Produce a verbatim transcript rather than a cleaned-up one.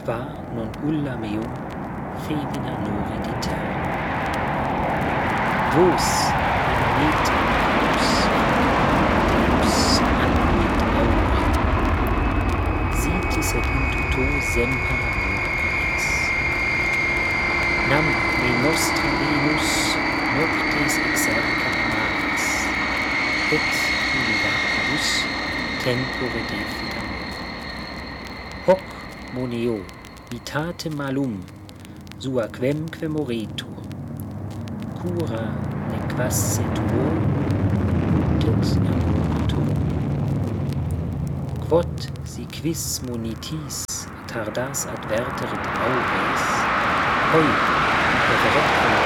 qua non ulla meum femina nori diter. Vos emanete Deus, Deus annuit aura, sitis et in tuto semper amor pares. Nam me nostra Venus noctes exerca maris, et univeribus tempore defit amor. Hoc moneo vitate malum sua quemque moretur, cura nequasse tuo mutet amor tuo. Quod si quis monitis tardas adverterit aures, hoi referet